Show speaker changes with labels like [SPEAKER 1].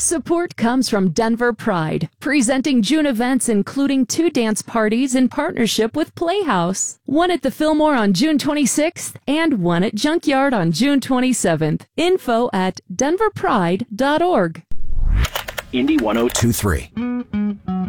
[SPEAKER 1] Support comes from Denver Pride, presenting June events including 2 dance parties in partnership with Playhouse. One at the Fillmore on June 26th and one at Junkyard on June 27th. Info at denverpride.org.
[SPEAKER 2] Indy 1023.